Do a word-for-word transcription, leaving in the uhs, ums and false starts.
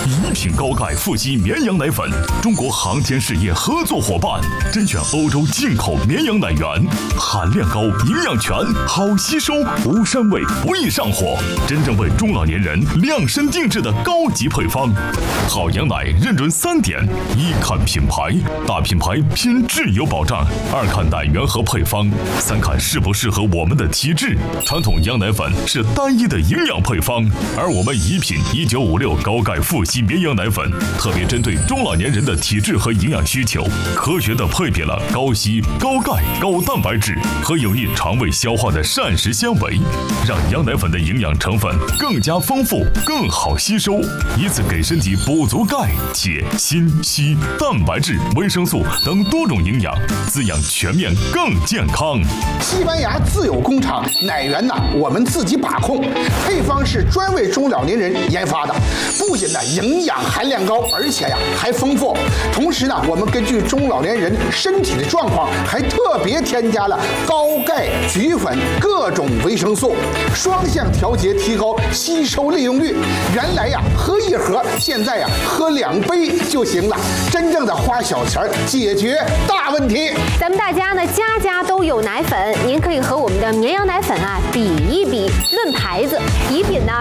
一品高钙富硒绵羊奶粉，中国航天事业合作伙伴，甄选欧洲进口绵羊奶源，含量高，营养全，好吸收，无膻味，不易上火，真正为中老年人量身定制的高级配方。好羊奶认准三点：一看品牌，大品牌拼质有保障；二看奶源和配方；三看适不适合我们的体质。传统羊奶粉是单一的营养配方，而我们一品一九五六高钙富硒绵羊奶粉，特别针对中老年人的体质和营养需求，科学的配比了高硒、高钙、高蛋白质和有益肠胃消化的膳食纤维，让羊奶粉的营养成分更加丰富、更好吸收，以此给身体补足钙、铁、锌、硒、蛋白质、维生素等多种营养，滋养全面更健康。 西班牙自有工厂，奶源呢我们自己把控，配方是专为中老年人研发的，不仅呢营养含量高，而且呀还丰富。同时呢，我们根据中老年人身体的状况，还特别添加了高钙菊粉各种维生素，双向调节，提高吸收利用率。原来呀喝一盒，现在呀喝两杯就行了，真正的花小钱解决大问题。 咱们大家呢家家都有奶粉，您可以和我们的绵羊奶粉啊比一比，论牌子，一品呢